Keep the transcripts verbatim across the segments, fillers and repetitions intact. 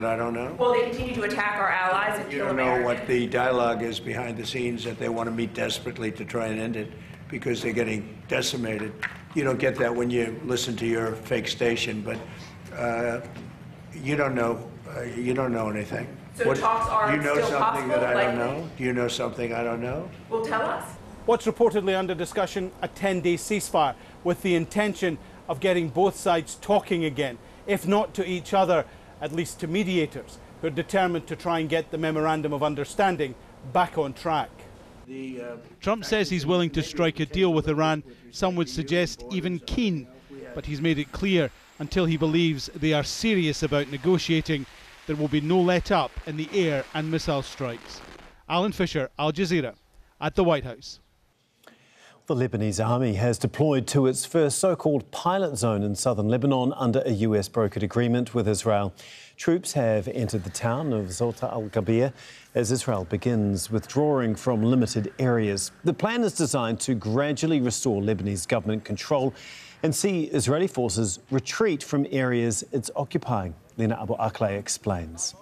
I don't know. Well, they continue to attack our allies and You kill don't know Americans. what the dialogue is behind the scenes, that they want to meet desperately to try and end it because they're getting decimated. You don't get that when you listen to your fake station, but uh, you don't know. Uh, you don't know anything. So what, talks are do you know still something possible, that I don't likely? know? Do you know something I don't know? Well, tell us. What's reportedly under discussion, a ten-day ceasefire with the intention of getting both sides talking again, if not to each other, at least to mediators who are determined to try and get the Memorandum of Understanding back on track. The, uh, Trump says he's willing to strike a deal with Iran, some would suggest even keen, but he's made it clear until he believes they are serious about negotiating, there will be no let-up in the air and missile strikes. Alan Fisher, Al Jazeera, at the White House. The Lebanese army has deployed to its first so-called pilot zone in southern Lebanon under a U S brokered agreement with Israel. Troops have entered the town of Zolta al-Ghabir as Israel begins withdrawing from limited areas. The plan is designed to gradually restore Lebanese government control and see Israeli forces retreat from areas it's occupying. Lena Abu Akleh explains.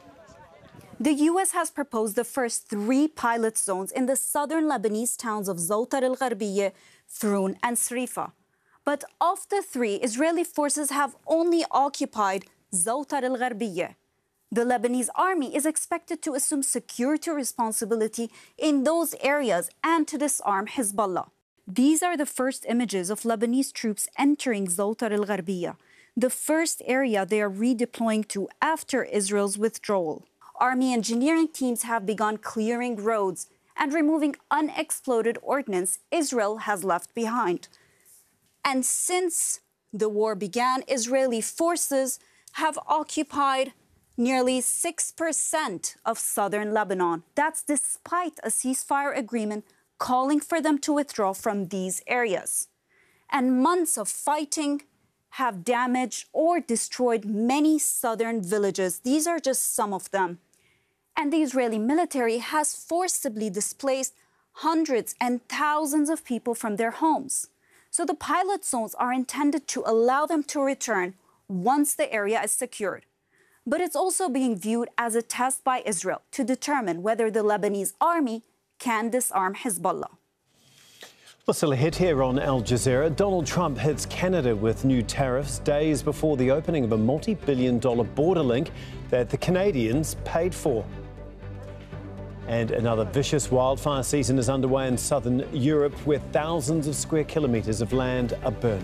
The U S has proposed the first three pilot zones in the southern Lebanese towns of Zoltar al-Gharbiyya, Throun and Srifa. But of the three, Israeli forces have only occupied Zoltar al-Gharbiyya. The Lebanese army is expected to assume security responsibility in those areas and to disarm Hezbollah. These are the first images of Lebanese troops entering Zoltar al-Gharbiyya, the first area they are redeploying to after Israel's withdrawal. Army engineering teams have begun clearing roads and removing unexploded ordnance Israel has left behind. And since the war began, Israeli forces have occupied nearly six percent of southern Lebanon. That's despite a ceasefire agreement calling for them to withdraw from these areas. And months of fighting have damaged or destroyed many southern villages. These are just some of them. And the Israeli military has forcibly displaced hundreds and thousands of people from their homes. So the pilot zones are intended to allow them to return once the area is secured. But it's also being viewed as a test by Israel to determine whether the Lebanese army can disarm Hezbollah. Well, still ahead here on Al Jazeera, Donald Trump hits Canada with new tariffs days before the opening of a multi-billion dollar border link that the Canadians paid for. And another vicious wildfire season is underway in southern Europe, where thousands of square kilometres of land are burning.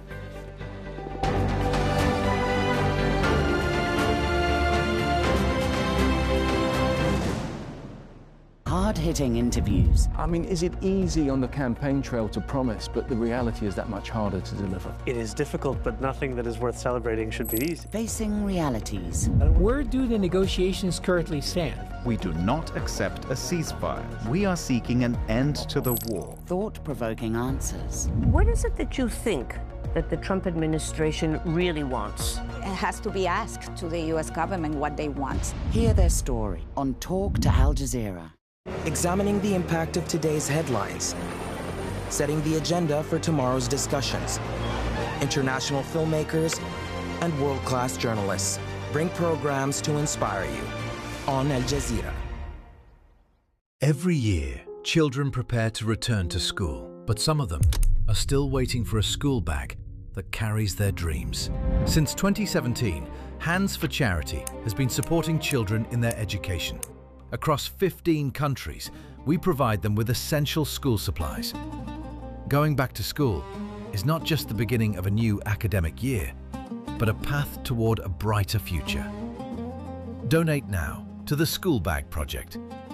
Hard-hitting interviews. I mean, is it easy on the campaign trail to promise, but the reality is that much harder to deliver? It is difficult, but nothing that is worth celebrating should be easy. Facing realities. Where do the negotiations currently stand? We do not accept a ceasefire. We are seeking an end to the war. Thought-provoking answers. What is it that you think that the Trump administration really wants? It has to be asked to the U S government what they want. Hear their story on Talk to Al Jazeera. Examining the impact of today's headlines, setting the agenda for tomorrow's discussions. International filmmakers and world-class journalists bring programs to inspire you on Al Jazeera. Every year, children prepare to return to school, but some of them are still waiting for a school bag that carries their dreams. Since twenty seventeen, Hands for Charity has been supporting children in their education. Across fifteen countries, we provide them with essential school supplies. Going back to school is not just the beginning of a new academic year, but a path toward a brighter future. Donate now to the School Bag Project